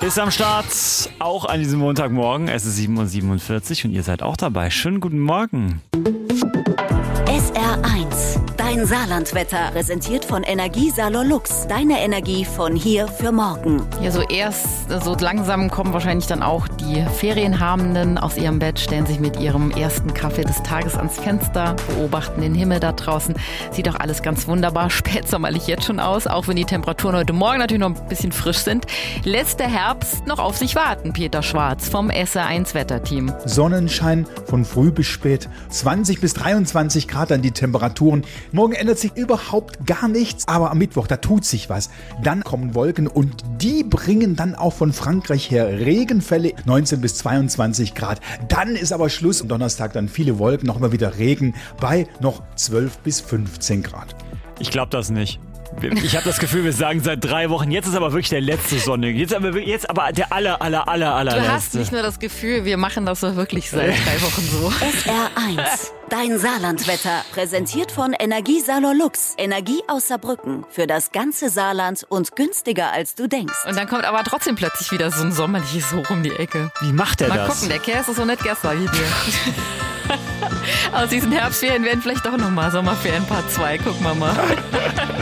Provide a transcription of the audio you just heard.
ist am Start, auch an diesem Montagmorgen. Es ist 7:47 Uhr und ihr seid auch dabei. Schönen guten Morgen. SR1, dein Saarlandwetter, präsentiert von Energiesalon Lux. Deine Energie von hier für morgen. Ja, so langsam kommen wahrscheinlich dann auch die Ferienhabenden aus ihrem Bett, stellen sich mit ihrem ersten Kaffee des Tages ans Fenster, beobachten den Himmel da draußen. Sieht auch alles ganz wunderbar spätsommerlich jetzt schon aus, auch wenn die Temperaturen heute Morgen natürlich noch ein bisschen frisch sind. Lässt der Herbst noch auf sich warten, Peter Schwarz vom SR1 Wetterteam. Sonnenschein von früh bis spät, 20 bis 23 Grad an die Temperaturen. Morgen ändert sich überhaupt gar nichts, aber am Mittwoch, da tut sich was. Dann kommen Wolken und die bringen dann auch von Frankreich her Regenfälle, 19 bis 22 Grad. Dann ist aber Schluss. Am Donnerstag dann viele Wolken, noch mal wieder Regen bei noch 12 bis 15 Grad. Ich glaube das nicht. Ich habe das Gefühl, wir sagen seit 3 Wochen, jetzt ist aber wirklich der letzte Sonntag. Jetzt aber der allerletzte. Du hast nicht nur das Gefühl, wir machen das so wirklich seit 3 Wochen so. SR1, dein Saarlandwetter, präsentiert von Energiesalon Lux. Energie aus Saarbrücken für das ganze Saarland und günstiger als du denkst. Und dann kommt aber trotzdem plötzlich wieder so ein sommerliches Hoch um die Ecke. Wie macht der das? Mal gucken, der Käse ist so nicht gestern hier. Aus diesen Herbstferien werden vielleicht doch nochmal Sommerferien Part 2. Gucken wir mal.